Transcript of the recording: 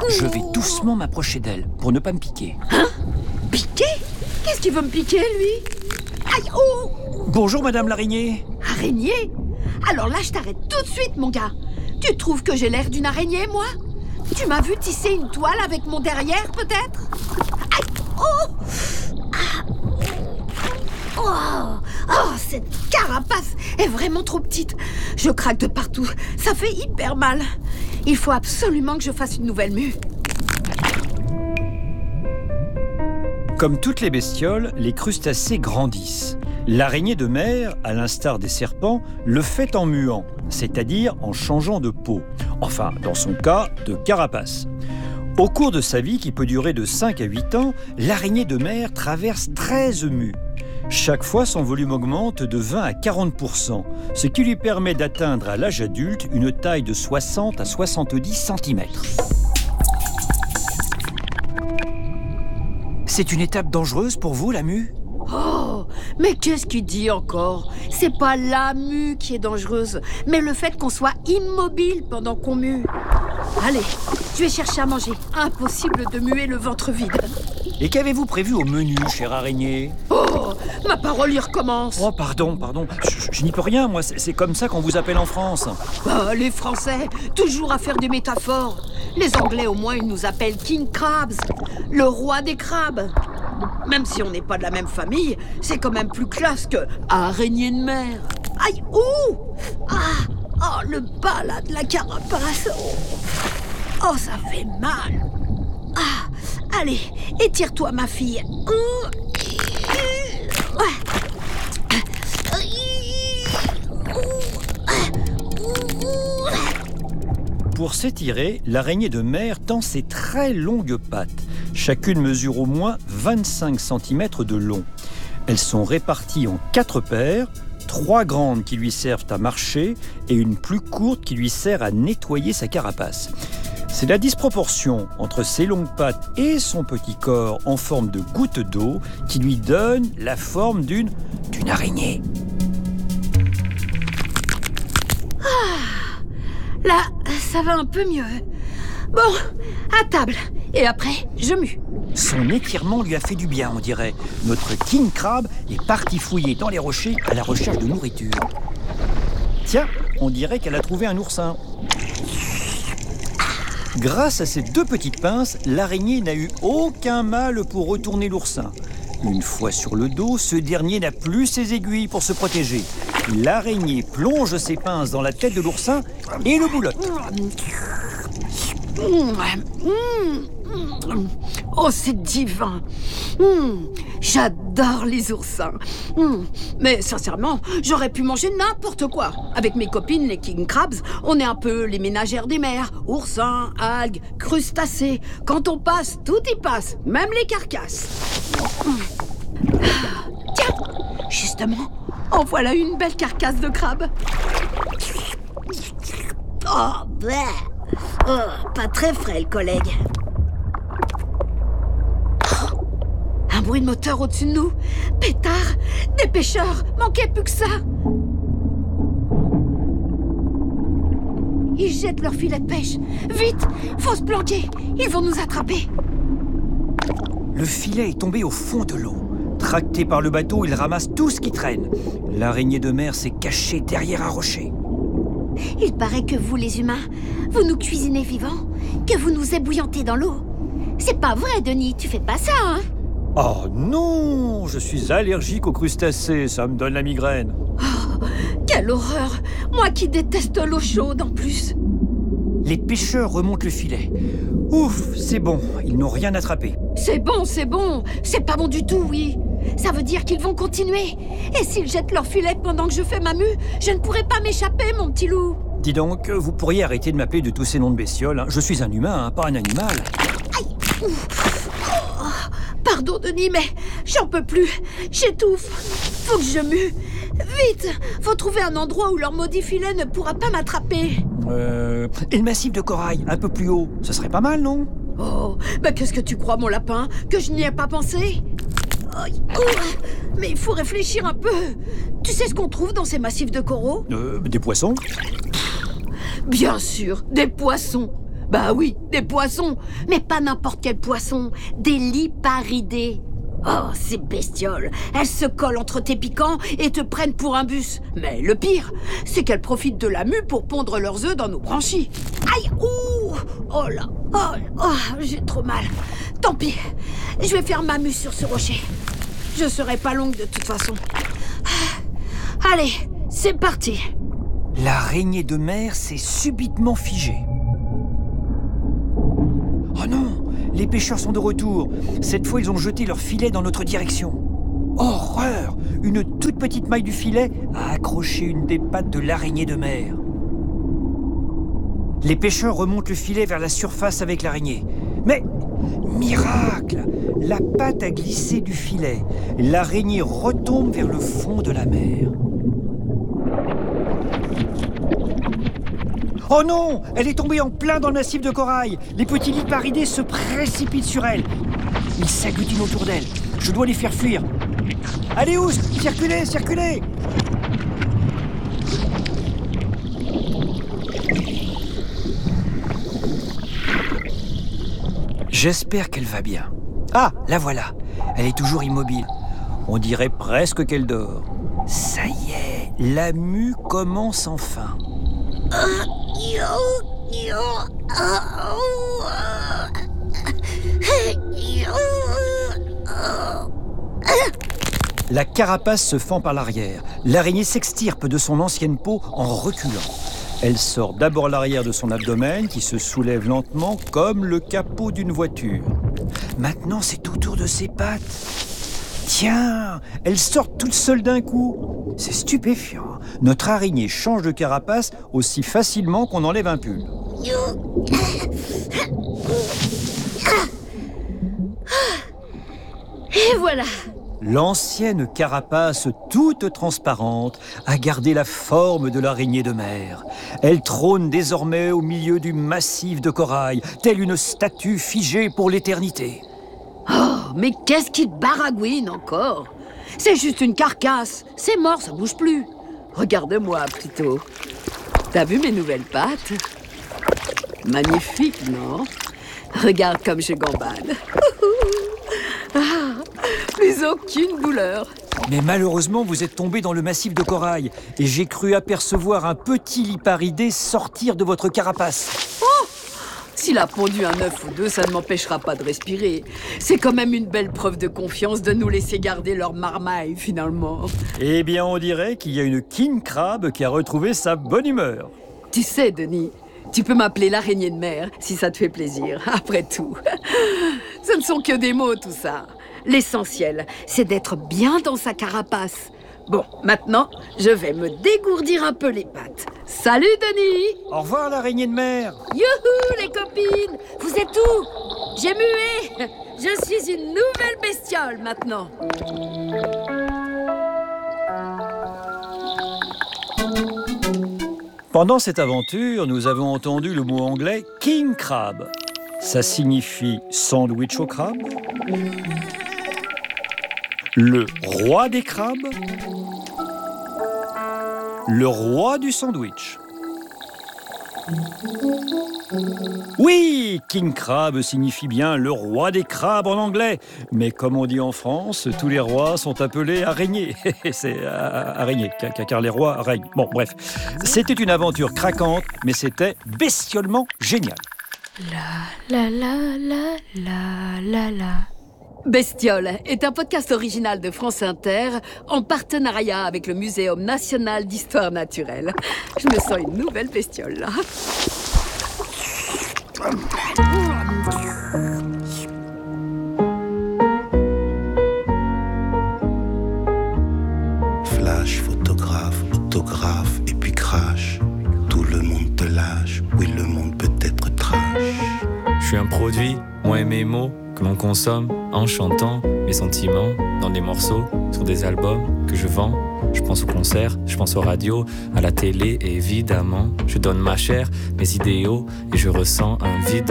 Je vais doucement m'approcher d'elle pour ne pas me piquer. Hein? Piquer? Qu'est-ce qu'il veut me piquer, lui? Aïe, oh! Bonjour, madame l'araignée. Araignée? Alors là, je t'arrête tout de suite, mon gars. Tu trouves que j'ai l'air d'une araignée, moi? Tu m'as vu tisser une toile avec mon derrière, peut-être? Aïe! Oh! Ah! Oh, cette carapace est vraiment trop petite. Je craque de partout. Ça fait hyper mal. Il faut absolument que je fasse une nouvelle mue. Comme toutes les bestioles, les crustacés grandissent. L'araignée de mer, à l'instar des serpents, le fait en muant, c'est-à-dire en changeant de peau. Enfin, dans son cas, de carapace. Au cours de sa vie, qui peut durer de 5 à 8 ans, l'araignée de mer traverse 13 mues. Chaque fois, son volume augmente de 20 à 40%, ce qui lui permet d'atteindre à l'âge adulte une taille de 60 à 70 cm. C'est une étape dangereuse pour vous, la mue ? Oh, mais qu'est-ce qu'il dit encore? C'est pas la mue qui est dangereuse, mais le fait qu'on soit immobile pendant qu'on mue. Allez, je vais chercher à manger. Impossible de muer le ventre vide. Et qu'avez-vous prévu au menu, chère araignée ? Oh, ma parole y recommence. Oh, pardon. Je n'y peux rien, moi. C'est comme ça qu'on vous appelle en France. Ah, les Français, toujours à faire des métaphores. Les Anglais, au moins, ils nous appellent King Krabs, le roi des crabes. Même si on n'est pas de la même famille, c'est quand même plus classe que araignée de mer. Aïe, ouh! Ah, le bas là de la carapace. Oh, ça fait mal. Ah, allez, étire-toi, ma fille. Pour s'étirer, l'araignée de mer tend ses très longues pattes. Chacune mesure au moins 25 cm de long. Elles sont réparties en 4 paires, 3 grandes qui lui servent à marcher et une plus courte qui lui sert à nettoyer sa carapace. C'est la disproportion entre ses longues pattes et son petit corps en forme de goutte d'eau qui lui donne la forme d'une araignée. Là, ça va un peu mieux. Bon, à table. Et après, je mue. Son étirement lui a fait du bien, on dirait. Notre King Crab est parti fouiller dans les rochers à la recherche de nourriture. Tiens, on dirait qu'elle a trouvé un oursin. Grâce à ces 2 petites pinces, l'araignée n'a eu aucun mal pour retourner l'oursin. Une fois sur le dos, ce dernier n'a plus ses aiguilles pour se protéger. L'araignée plonge ses pinces dans la tête de l'oursin et le boulotte. Oh, c'est divin. J'adore les oursins. Mais sincèrement, j'aurais pu manger n'importe quoi. Avec mes copines, les King Crabs, on est un peu les ménagères des mers. Oursins, algues, crustacés. Quand on passe, tout y passe, même les carcasses. Tiens, justement, en voilà une belle carcasse de crabe. Oh, pas très frais, le collègue. Un bruit de moteur au-dessus de nous. Pétard, des pêcheurs, manquait plus que ça. Ils jettent leur filet de pêche. Vite, faut se planquer. Ils vont nous attraper. Le filet est tombé au fond de l'eau. Tracté par le bateau, il ramasse tout ce qui traîne. L'araignée de mer s'est cachée derrière un rocher. Il paraît que vous, les humains, vous nous cuisinez vivants, que vous nous ébouillantez dans l'eau. C'est pas vrai, Denis, tu fais pas ça, hein? Oh non, je suis allergique aux crustacés, ça me donne la migraine. Oh, quelle horreur! Moi qui déteste l'eau chaude en plus. Les pêcheurs remontent le filet. Ouf, c'est bon, ils n'ont rien attrapé. C'est bon. C'est pas bon du tout, oui. Ça veut dire qu'ils vont continuer. Et s'ils jettent leur filet pendant que je fais ma mue, je ne pourrai pas m'échapper, mon petit loup. Dis donc, vous pourriez arrêter de m'appeler de tous ces noms de bestioles, hein. Je suis un humain, hein, pas un animal. Aïe! Oh, pardon, Denis, mais j'en peux plus. J'étouffe. Faut que je mue. Vite! Faut trouver un endroit où leur maudit filet ne pourra pas m'attraper. Et le massif de corail, un peu plus haut, ce serait pas mal, non? Oh, bah qu'est-ce que tu crois, mon lapin? Que je n'y ai pas pensé? Mais il faut réfléchir un peu. Tu sais ce qu'on trouve dans ces massifs de coraux? Des poissons? Bien sûr, des poissons. Bah oui, des poissons. Mais pas n'importe quel poisson, des liparidés. Oh, ces bestioles, elles se collent entre tes piquants et te prennent pour un bus. Mais le pire, c'est qu'elles profitent de la mue pour pondre leurs œufs dans nos branchies. Aïe, ouh, oh là, j'ai trop mal. Tant pis, je vais faire ma mue sur ce rocher. Je serai pas longue de toute façon. Allez, c'est parti. L'araignée de mer s'est subitement figée. Oh non! Les pêcheurs sont de retour. Cette fois, ils ont jeté leur filet dans notre direction. Horreur! Une toute petite maille du filet a accroché une des pattes de l'araignée de mer. Les pêcheurs remontent le filet vers la surface avec l'araignée. Mais, miracle! La patte a glissé du filet. L'araignée retombe vers le fond de la mer. Oh non! Elle est tombée en plein dans le massif de corail. Les petits liparidés se précipitent sur elle. Ils s'agglutinent autour d'elle. Je dois les faire fuir. Allez, Oust! Circulez, circulez! J'espère qu'elle va bien. Ah, la voilà. Elle est toujours immobile. On dirait presque qu'elle dort. Ça y est, la mue commence enfin. La carapace se fend par l'arrière. L'araignée s'extirpe de son ancienne peau en reculant. Elle sort d'abord l'arrière de son abdomen qui se soulève lentement comme le capot d'une voiture. Maintenant, c'est au tour de ses pattes. Tiens, elle sort toute seule d'un coup. C'est stupéfiant. Notre araignée change de carapace aussi facilement qu'on enlève un pull. Et voilà. L'ancienne carapace toute transparente a gardé la forme de l'araignée de mer. Elle trône désormais au milieu du massif de corail, telle une statue figée pour l'éternité. Oh, mais qu'est-ce qui te baragouine encore? C'est juste une carcasse. C'est mort, ça bouge plus. Regarde-moi plutôt. T'as vu mes nouvelles pattes? Magnifique, non? Regarde comme je gambade. Plus aucune douleur. Mais malheureusement, vous êtes tombé dans le massif de corail et j'ai cru apercevoir un petit liparidé sortir de votre carapace. Oh! S'il a pondu un œuf ou deux, ça ne m'empêchera pas de respirer. C'est quand même une belle preuve de confiance de nous laisser garder leur marmaille, finalement. Eh bien, on dirait qu'il y a une king crab qui a retrouvé sa bonne humeur. Tu sais, Denis, tu peux m'appeler l'araignée de mer, si ça te fait plaisir, après tout. Ce ne sont que des mots, tout ça. L'essentiel, c'est d'être bien dans sa carapace. Bon, maintenant, je vais me dégourdir un peu les pattes. Salut, Denis! Au revoir, l'araignée de mer. Youhou, les copines! Vous êtes où? J'ai mué! Je suis une nouvelle bestiole, maintenant. Pendant cette aventure, nous avons entendu le mot anglais « king crab ». Ça signifie sandwich au crabe, le roi des crabes, le roi du sandwich. Oui, king crab signifie bien le roi des crabes en anglais. Mais comme on dit en France, tous les rois sont appelés araignées. C'est araignée, car les rois règnent. Bon, bref. C'était une aventure craquante, mais c'était bestiolement génial. La la la la la la. Bestiole est un podcast original de France Inter en partenariat avec le Muséum national d'histoire naturelle. Je me sens une nouvelle bestiole, là. Flash, photographe, autographe et puis crash. Tout le monde te lâche, oui le monde peut être trash. Je suis un produit, moi et mes mots, que l'on consomme en chantant mes sentiments dans des morceaux, sur des albums que je vends. Je pense aux concerts, je pense aux radios, à la télé et évidemment, je donne ma chair, mes idéaux et je ressens un vide.